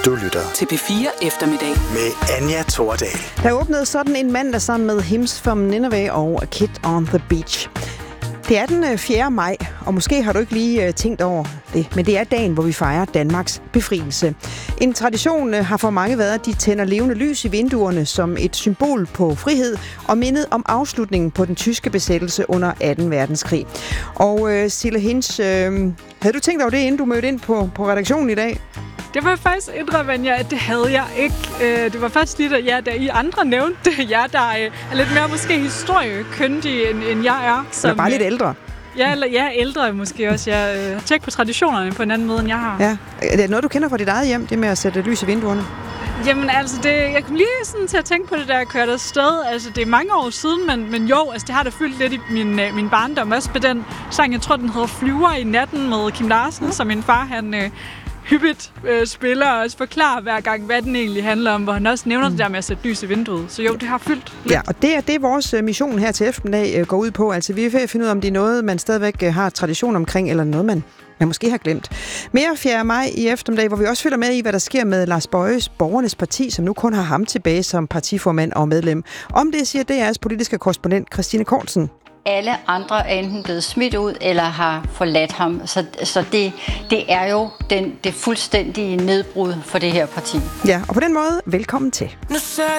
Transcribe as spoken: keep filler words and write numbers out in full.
Du lytter til P fire Eftermiddag med Anja Thordal. Der åbnede sådan en mandag sammen med Hymns from Nineveh og A Kid on the Beach. Det er den fjerde maj, og måske har du ikke lige tænkt over det, men det er dagen, hvor vi fejrer Danmarks befrielse. En tradition har for mange været, at de tænder levende lys i vinduerne som et symbol på frihed og mindet om afslutningen på den tyske besættelse under anden verdenskrig. Og uh, Sille Hinds, øh, havde du tænkt over det, inden du mødte ind på, på redaktionen i dag? Det var faktisk indrømme, at det havde jeg ikke. Det var først lige, da, ja, da I andre nævnte det. Jeg, der er lidt mere måske historiekyndig, end, end jeg er. Som, eller bare lidt ældre. Ja, eller, ja, ældre måske også. Jeg har tjekket på traditionerne på en anden måde, end jeg har. Ja. Er det noget, du kender fra dit eget hjem, det med at sætte lys i vinduerne? Jamen altså, det, jeg kom lige sådan til at tænke på det, da jeg kørte afsted. Altså, det er mange år siden, men, men jo, altså, det har da fyldt lidt i min, min barndom. Også på den sang, jeg tror, den hedder Flyver i natten med Kim Larsen, ja. Som min far, han... hyppigt øh, spiller og også forklarer hver gang, hvad den egentlig handler om, hvor han også nævner mm. det der med at sætte lys i vinduet. Så jo, det har fyldt lidt. Ja, og det er, det er vores mission her til eftermiddag øh, går ud på. Altså, vi er ved at finde ud af, om det er noget, man stadigvæk øh, har tradition omkring, eller noget, man, man måske har glemt. Mere fjerde maj i eftermiddag, hvor vi også følger med i, hvad der sker med Lars Bojes Borgernes Parti, som nu kun har ham tilbage som partiformand og medlem. Om det siger D R's politiske korrespondent Christine Kortsen. Alle andre er enten blevet smidt ud eller har forladt ham. Så, så det, det er jo den, det fuldstændige nedbrud for det her parti. Ja, og på den måde, velkommen til.